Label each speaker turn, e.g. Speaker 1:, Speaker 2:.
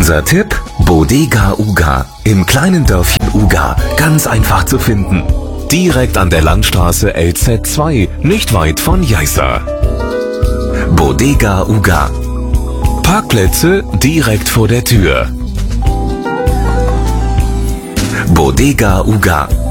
Speaker 1: Unser Tipp: Bodega Uga. Im kleinen Dörfchen Uga. Ganz einfach zu finden. Direkt an der Landstraße LZ2, nicht weit von Jeißa. Bodega Uga. Parkplätze direkt vor der Tür. Bodega Uga.